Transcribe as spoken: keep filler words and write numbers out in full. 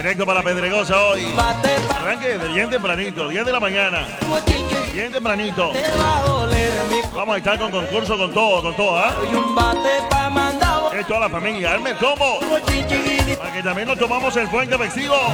Perfecto para Pedregosa hoy. Arranque de bien tempranito, diez de la mañana. Bien tempranito. Vamos a estar con concurso, con todo, con todo, ¿ah? ¿eh? Esto a la familia, arme el combo. Para que también nos tomamos el puente festivo.